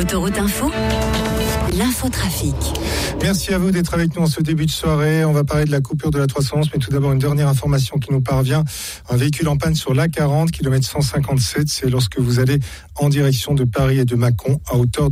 Autoroute Info, l'infotrafic. Merci à vous d'être avec nous en ce début de soirée. On va parler de la coupure de la 311, mais tout d'abord une dernière information qui nous parvient. Un véhicule en panne sur l'A40, kilomètre 157. C'est lorsque vous allez en direction de Paris et de Mâcon, à hauteur